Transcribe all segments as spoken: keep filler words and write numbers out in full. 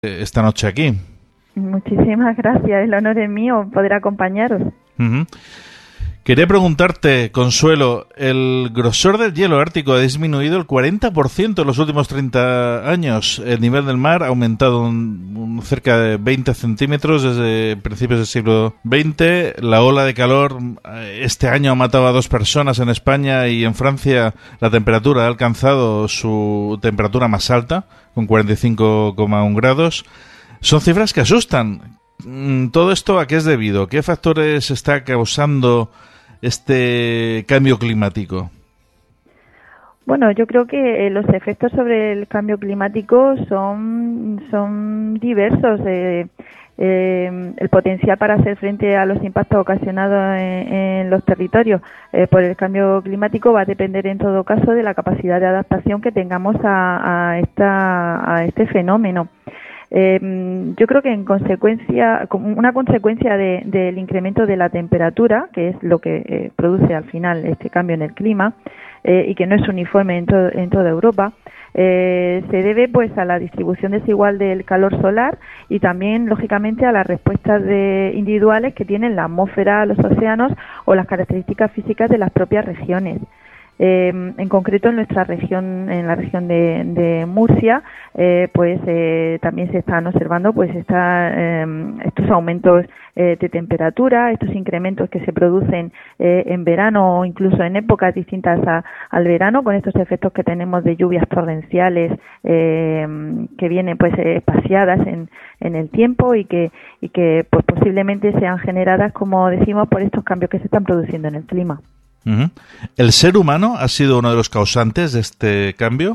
esta noche aquí. Muchísimas gracias, el honor es mío poder acompañaros. Uh-huh. Quería preguntarte, Consuelo, el grosor del hielo ártico ha disminuido el cuarenta por ciento en los últimos treinta años. El nivel del mar ha aumentado un, un cerca de veinte centímetros desde principios del siglo veinte. La ola de calor este año ha matado a dos personas en España, y en Francia la temperatura ha alcanzado su temperatura más alta, con cuarenta y cinco coma uno grados. Son cifras que asustan. ¿Todo esto a qué es debido? ¿Qué factores está causando este cambio climático? Bueno, yo creo que los efectos sobre el cambio climático son, son diversos. Eh, eh, el potencial para hacer frente a los impactos ocasionados en, en los territorios eh, por el cambio climático va a depender en todo caso de la capacidad de adaptación que tengamos a, a, esta, a este fenómeno. Eh, yo creo que en consecuencia, una consecuencia de, del incremento de la temperatura, que es lo que eh, produce al final este cambio en el clima, eh, y que no es uniforme en, to, en toda Europa, eh, se debe pues a la distribución desigual del calor solar y también lógicamente a las respuestas de, individuales que tienen la atmósfera, los océanos o las características físicas de las propias regiones. Eh, en concreto en nuestra región, en la región de, de Murcia, eh, pues eh, también se están observando pues esta, eh, estos aumentos eh, de temperatura, estos incrementos que se producen eh, en verano o incluso en épocas distintas a, al verano, con estos efectos que tenemos de lluvias torrenciales eh, que vienen pues eh, espaciadas en, en el tiempo y que y que pues posiblemente sean generadas, como decimos, por estos cambios que se están produciendo en el clima. Uh-huh. ¿El ser humano ha sido uno de los causantes de este cambio?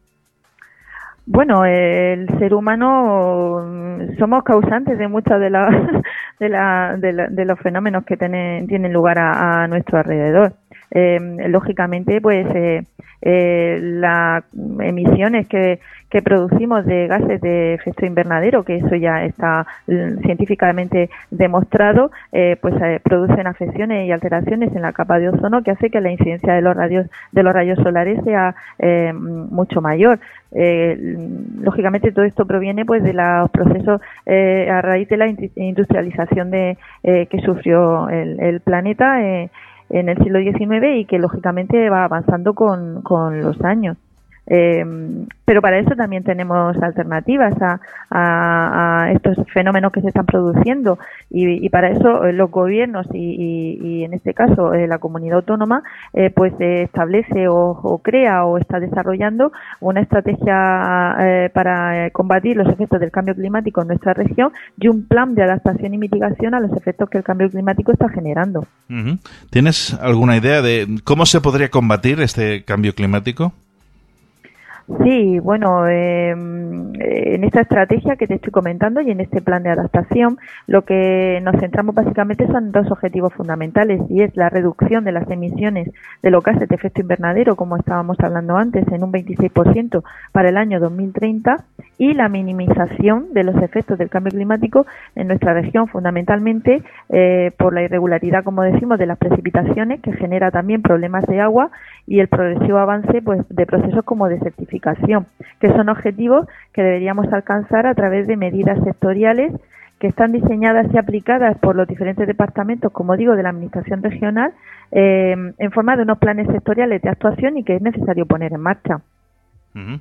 Bueno, el ser humano somos causantes de muchos de, la, de, la, de, la, de los fenómenos que tienen, tienen lugar a, a nuestro alrededor. Eh, lógicamente, pues eh, eh, las emisiones que, que producimos de gases de efecto invernadero, que eso ya está eh, científicamente demostrado, eh, pues eh, producen afecciones y alteraciones en la capa de ozono que hace que la incidencia de los rayos de los rayos solares sea eh, mucho mayor. Eh, lógicamente todo esto proviene pues de los procesos eh, a raíz de la industrialización de eh, que sufrió el, el planeta eh, en el siglo diecinueve y que lógicamente va avanzando con, con los años. Eh, pero para eso también tenemos alternativas a, a, a estos fenómenos que se están produciendo y, y para eso eh, los gobiernos y, y, y en este caso eh, la comunidad autónoma eh, pues eh, establece o, o crea o está desarrollando una estrategia eh, para eh, combatir los efectos del cambio climático en nuestra región y un plan de adaptación y mitigación a los efectos que el cambio climático está generando. Uh-huh. ¿Tienes alguna idea de cómo se podría combatir este cambio climático? Sí, bueno, eh, en esta estrategia que te estoy comentando y en este plan de adaptación, lo que nos centramos básicamente son dos objetivos fundamentales y es la reducción de las emisiones de los gases de efecto invernadero, como estábamos hablando antes, en un veintiséis por ciento para el año dos mil treinta y la minimización de los efectos del cambio climático en nuestra región, fundamentalmente eh, por la irregularidad, como decimos, de las precipitaciones, que genera también problemas de agua y el progresivo avance pues de procesos como desertificación, que son objetivos que deberíamos alcanzar a través de medidas sectoriales que están diseñadas y aplicadas por los diferentes departamentos, como digo, de la administración regional, eh, en forma de unos planes sectoriales de actuación y que es necesario poner en marcha. Uh-huh.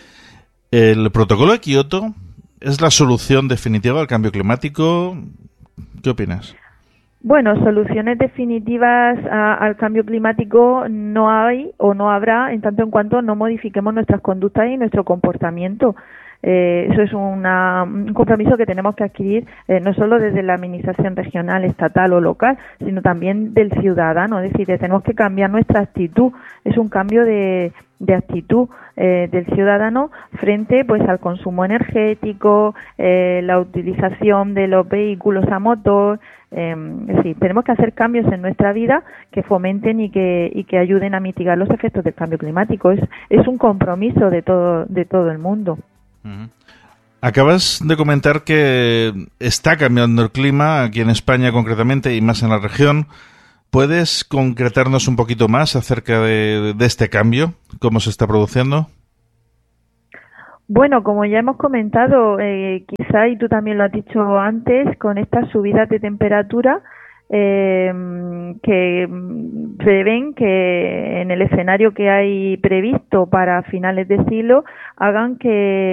¿El protocolo de Kioto es la solución definitiva al cambio climático? ¿Qué opinas? Bueno, soluciones definitivas a, al cambio climático no hay o no habrá en tanto en cuanto no modifiquemos nuestras conductas y nuestro comportamiento. Eh, eso es una, un compromiso que tenemos que adquirir eh, no solo desde la administración regional, estatal o local, sino también del ciudadano. Es decir, tenemos que cambiar nuestra actitud. Es un cambio de, de actitud eh, del ciudadano frente pues al consumo energético, eh, la utilización de los vehículos a motor. Eh, es decir, tenemos que hacer cambios en nuestra vida que fomenten y que y que ayuden a mitigar los efectos del cambio climático. Es es un compromiso de todo de todo el mundo. Uh-huh. Acabas de comentar que está cambiando el clima aquí en España concretamente y más en la región. ¿Puedes concretarnos un poquito más acerca de, de este cambio? ¿Cómo se está produciendo? Bueno, como ya hemos comentado, eh, quizá, y tú también lo has dicho antes, con estas subidas de temperatura eh, que mm, prevén que en el escenario que hay previsto para finales de siglo hagan que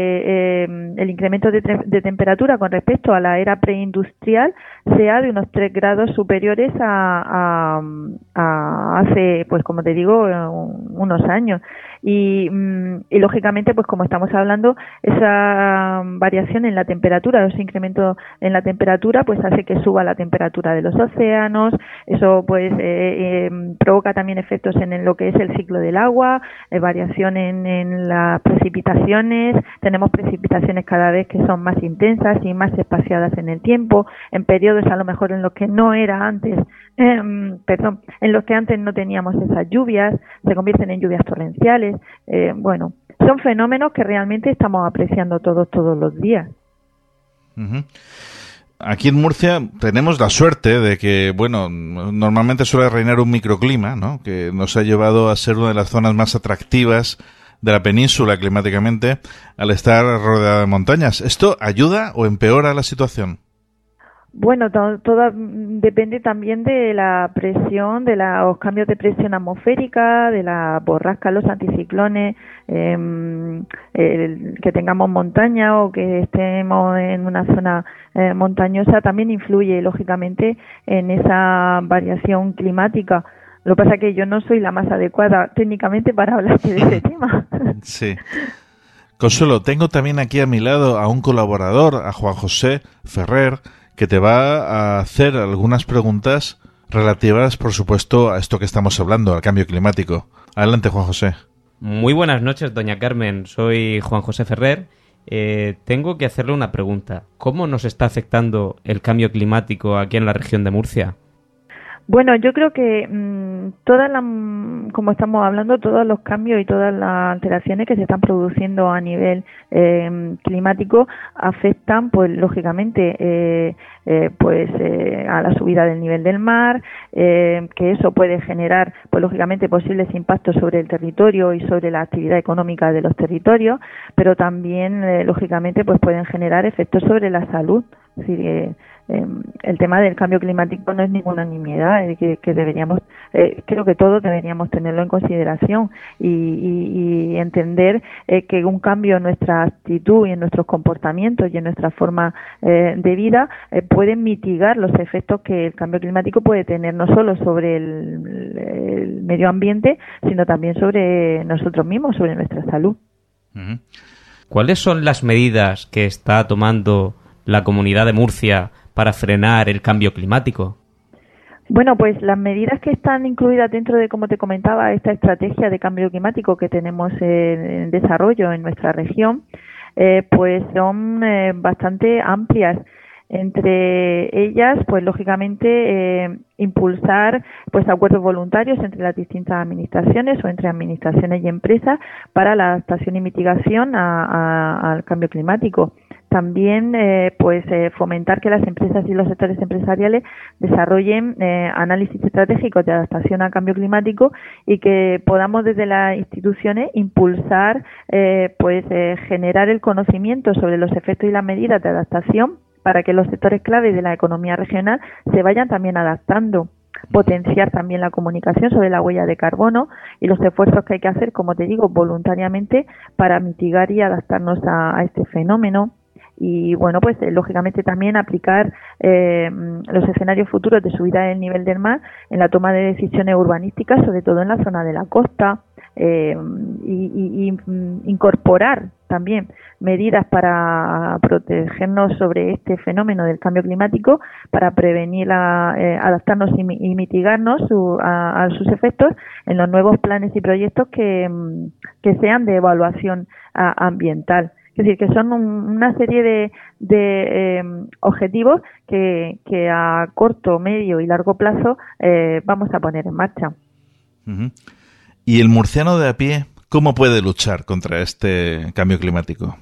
eh, el incremento de, te- de temperatura con respecto a la era preindustrial sea de unos tres grados superiores a, a, a hace, pues como te digo, eh, unos años. Y, mm, y lógicamente, pues como estamos hablando, esa mm, variación en la temperatura, ese incremento en la temperatura, pues hace que suba la temperatura de los océanos. Eso pues eh, eh, provoca también efectos en, en lo que es el ciclo del agua, eh, variación en, en las precipitaciones. Tenemos precipitaciones cada vez que son más intensas y más espaciadas en el tiempo, en periodos a lo mejor en los que no era antes, eh, perdón, en los que antes no teníamos esas lluvias, se convierten en lluvias torrenciales. Eh, bueno, son fenómenos que realmente estamos apreciando todos todos los días. Ujú. Aquí en Murcia tenemos la suerte de que, bueno, normalmente suele reinar un microclima, ¿no? Que nos ha llevado a ser una de las zonas más atractivas de la península climáticamente al estar rodeada de montañas. ¿Esto ayuda o empeora la situación? Bueno, to- todo mm, depende también de la presión, de la- los cambios de presión atmosférica, de la borrasca, los anticiclones, em, el- que tengamos montaña o que estemos en una zona eh, montañosa también influye, lógicamente, en esa variación climática. Lo que pasa es que yo no soy la más adecuada técnicamente para hablarte de ese tema. Sí. Consuelo, tengo también aquí a mi lado a un colaborador, a Juan José Ferrer, que te va a hacer algunas preguntas relativas, por supuesto, a esto que estamos hablando, al cambio climático. Adelante, Juan José. Muy buenas noches, doña Carmen. Soy Juan José Ferrer. Eh, tengo que hacerle una pregunta. ¿Cómo nos está afectando el cambio climático aquí en la región de Murcia? Bueno, yo creo que mmm, todas las, mm, como estamos hablando, todos los cambios y todas las alteraciones que se están produciendo a nivel eh, climático afectan, pues lógicamente, eh, eh, pues eh, a la subida del nivel del mar, eh, que eso puede generar, pues lógicamente, posibles impactos sobre el territorio y sobre la actividad económica de los territorios, pero también, eh, lógicamente, pues pueden generar efectos sobre la salud. Es decir, eh, eh, el tema del cambio climático no es ninguna nimiedad, eh, que, que deberíamos, eh, creo que todos deberíamos tenerlo en consideración y, y, y entender eh, que un cambio en nuestra actitud y en nuestros comportamientos y en nuestra forma eh, de vida eh, puede mitigar los efectos que el cambio climático puede tener no solo sobre el, el medio ambiente, sino también sobre nosotros mismos, sobre nuestra salud. Uh-huh. ¿Cuáles son las medidas que está tomando la Comunidad de Murcia para frenar el cambio climático? Bueno, pues las medidas que están incluidas dentro de, como te comentaba, esta estrategia de cambio climático que tenemos en desarrollo en nuestra región, eh, pues son eh, bastante amplias. Entre ellas, pues lógicamente, eh, impulsar pues acuerdos voluntarios entre las distintas administraciones o entre administraciones y empresas para la adaptación y mitigación a, a, al cambio climático. También, eh, pues, eh, fomentar que las empresas y los sectores empresariales desarrollen eh, análisis estratégicos de adaptación al cambio climático y que podamos desde las instituciones impulsar, eh, pues, eh, generar el conocimiento sobre los efectos y las medidas de adaptación para que los sectores clave de la economía regional se vayan también adaptando. Potenciar también la comunicación sobre la huella de carbono y los esfuerzos que hay que hacer, como te digo, voluntariamente para mitigar y adaptarnos a, a este fenómeno. Y bueno, pues eh, lógicamente también aplicar eh, los escenarios futuros de subida del nivel del mar en la toma de decisiones urbanísticas, sobre todo en la zona de la costa, eh, y, y, y incorporar también medidas para protegernos sobre este fenómeno del cambio climático, para prevenir, la, eh, adaptarnos y, y mitigarnos su, a, a sus efectos en los nuevos planes y proyectos que, que sean de evaluación a, ambiental. Es decir, que son un, una serie de, de eh, objetivos que, que a corto, medio y largo plazo eh, vamos a poner en marcha. Uh-huh. ¿Y el murciano de a pie cómo puede luchar contra este cambio climático?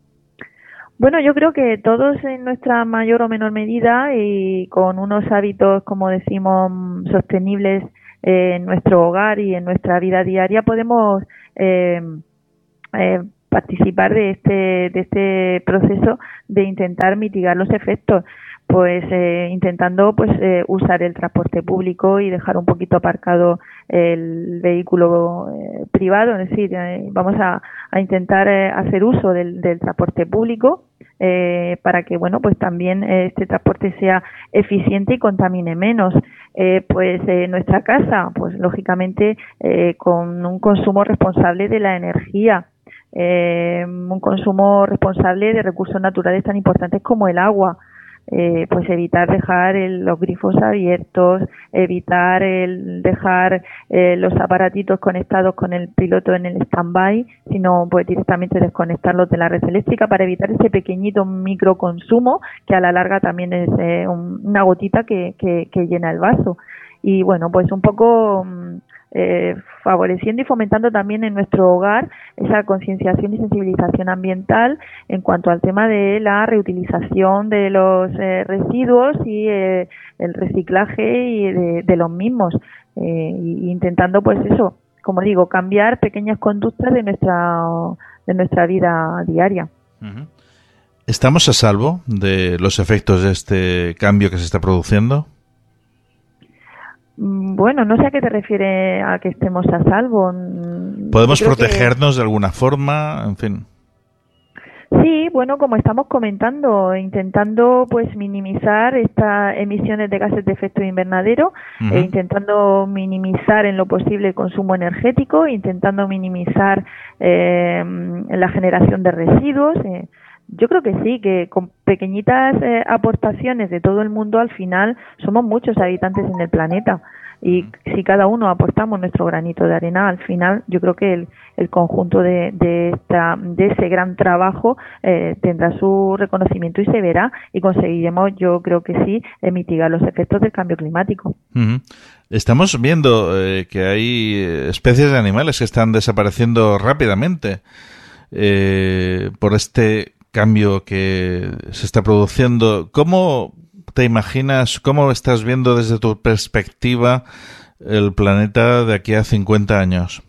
Bueno, yo creo que todos en nuestra mayor o menor medida y con unos hábitos, como decimos, sostenibles eh, en nuestro hogar y en nuestra vida diaria podemos eh, eh, participar de este, de este proceso de intentar mitigar los efectos. Pues eh, intentando pues eh, usar el transporte público y dejar un poquito aparcado el vehículo eh, privado, es decir, eh, vamos a, a intentar eh, hacer uso del, del transporte público eh, para que bueno pues también eh, este transporte sea eficiente y contamine menos. Eh, pues en eh, nuestra casa, pues lógicamente eh, con un consumo responsable de la energía. Eh, un consumo responsable de recursos naturales tan importantes como el agua. Eh, pues evitar dejar el, los grifos abiertos, evitar el dejar eh, los aparatitos conectados con el piloto en el stand-by, sino pues directamente desconectarlos de la red eléctrica para evitar ese pequeñito microconsumo que a la larga también es eh, un, una gotita que, que, que llena el vaso. Y bueno, pues un poco eh, favoreciendo y fomentando también en nuestro hogar esa concienciación y sensibilización ambiental en cuanto al tema de la reutilización de los eh, residuos y eh, el reciclaje y de, de los mismos, eh, y intentando pues eso, como digo, cambiar pequeñas conductas de nuestra de nuestra vida diaria. Uh-huh. ¿Estamos a salvo de los efectos de este cambio que se está produciendo? Bueno, no sé a qué te refiere a que estemos a salvo. ¿Podemos protegernos que... de alguna forma? En fin. Sí, bueno, como estamos comentando, intentando pues minimizar estas emisiones de gases de efecto invernadero, uh-huh. e intentando minimizar en lo posible el consumo energético, intentando minimizar eh, la generación de residuos. Eh, Yo creo que sí, que con pequeñitas eh, aportaciones de todo el mundo, al final somos muchos habitantes en el planeta, y si cada uno aportamos nuestro granito de arena, al final yo creo que el, el conjunto de, de, esta, de ese gran trabajo eh, tendrá su reconocimiento y se verá, y conseguiremos, yo creo que sí, eh, mitigar los efectos del cambio climático. Uh-huh. Estamos viendo eh, que hay especies de animales que están desapareciendo rápidamente eh, por este cambio que se está produciendo. ¿Cómo te imaginas, cómo estás viendo desde tu perspectiva el planeta de aquí a cincuenta años?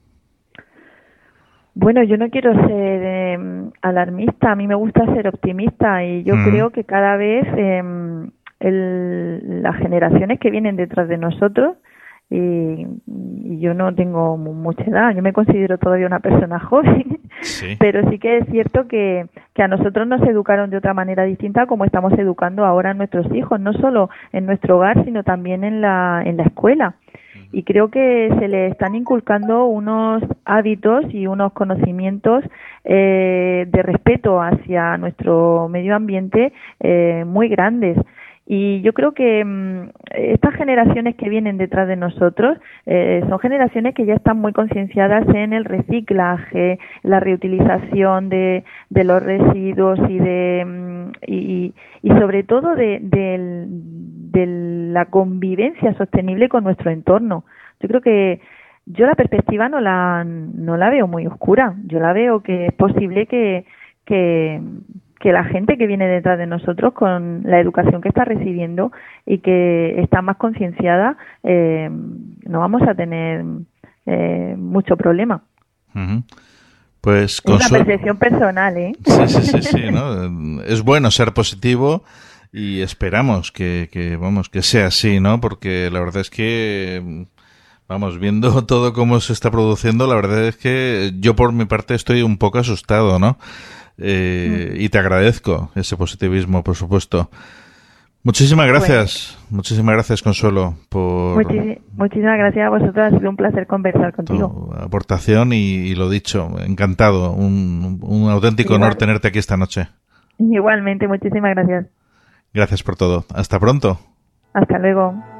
Bueno, yo no quiero ser eh, alarmista, a mí me gusta ser optimista, y yo mm. creo que cada vez eh, el, las generaciones que vienen detrás de nosotros, y, y yo no tengo mucha edad, yo me considero todavía una persona joven, sí. Pero sí que es cierto que, que a nosotros nos educaron de otra manera distinta como estamos educando ahora a nuestros hijos, no solo en nuestro hogar, sino también en la, en la escuela. Y creo que se le están inculcando unos hábitos y unos conocimientos eh, de respeto hacia nuestro medio ambiente eh, muy grandes. Y yo creo que mmm, estas generaciones que vienen detrás de nosotros eh, son generaciones que ya están muy concienciadas en el reciclaje, la reutilización de, de los residuos y de mmm, y, y sobre todo de, de, de la convivencia sostenible con nuestro entorno. Yo creo que yo la perspectiva no la no la veo muy oscura. Yo la veo que es posible que que que la gente que viene detrás de nosotros, con la educación que está recibiendo y que está más concienciada, eh, no vamos a tener eh, mucho problema. Uh-huh. Pues es una percepción personal, ¿eh? Sí, sí, sí, sí, ¿no? Es bueno ser positivo y esperamos que, que, vamos, que sea así, ¿no? Porque la verdad es que, vamos, viendo todo cómo se está produciendo, la verdad es que yo por mi parte estoy un poco asustado, ¿no? Eh, y te agradezco ese positivismo, por supuesto. Muchísimas gracias, bueno. muchísimas gracias, Consuelo, por Muchis- muchísimas gracias a vosotros, ha sido un placer conversar contigo. Tu aportación y, y lo dicho, encantado, un, un auténtico Igual. honor tenerte aquí esta noche. Igualmente, muchísimas gracias. Gracias por todo. Hasta pronto. Hasta luego.